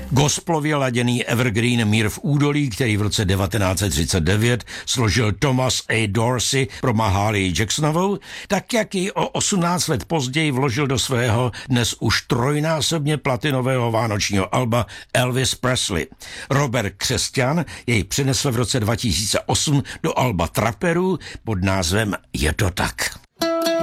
Gospelově laděný evergreen Mír v údolí, který v roce 1939 složil Thomas A. Dorsey pro Mahalia Jacksonovou, tak jak ji o 18 let později vložil do svého dnes už trojnásobně platinového vánočního alba Elvis Presley. Robert Křesťan jej přinesl v roce 2008 do alba Trapperů pod názvem Je to tak.